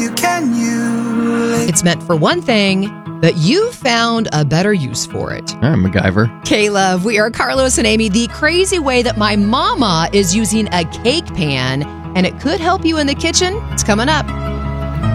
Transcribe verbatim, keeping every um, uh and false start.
you, can you? It's meant for one thing, but you found a better use for it. All right, MacGyver. K-Love, we are Carlos and Amy. The crazy way that my mama is using a cake pan, and it could help you in the kitchen. It's coming up.